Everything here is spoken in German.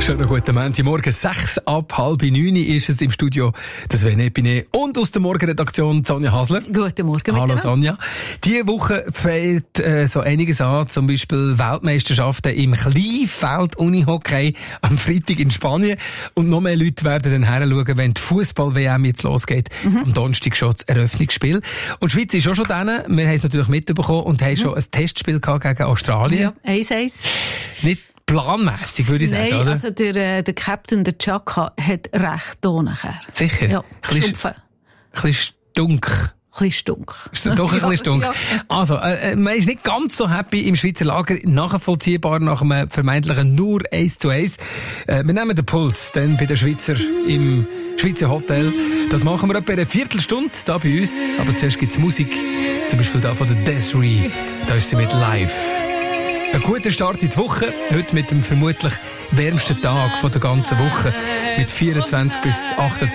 Schönen guten Montagmorgen. 8:30 ist es im Studio. Das René Binet und aus der Morgenredaktion Sonja Hasler. Guten Morgen. Hallo Sonja. Diese Woche fällt so einiges an, zum Beispiel Weltmeisterschaften im Kleinfeld-Unihockey am Freitag in Spanien. Und noch mehr Leute werden dann heranschauen, wenn die Fußball-WM jetzt losgeht. Am Donnerstag schon das Eröffnungsspiel. Und die Schweiz ist auch schon dran. Wir haben es natürlich mitbekommen und haben schon ein Testspiel gehabt gegen Australien. Ja, 1-1. Nicht planmässig, würde ich sagen, Nein, oder? also der Captain, der Chaka, hat recht da nachher. Sicher? Ja, Stumpfen. Ein bisschen stunk. Ein bisschen stunk. Ist das doch ein bisschen stunk? Ja. Also, man ist nicht ganz so happy im Schweizer Lager, nachvollziehbar nach einem vermeintlichen nur 1:1. Wir nehmen den Puls dann bei den Schweizer im Schweizer Hotel. Das machen wir etwa eine Viertelstunde da bei uns. Aber zuerst gibt's Musik. Zum Beispiel da von der Desiree. Da ist sie mit Live. Ein guter Start in die Woche. Heute mit dem vermutlich wärmsten Tag von der ganzen Woche. Mit 24 bis 28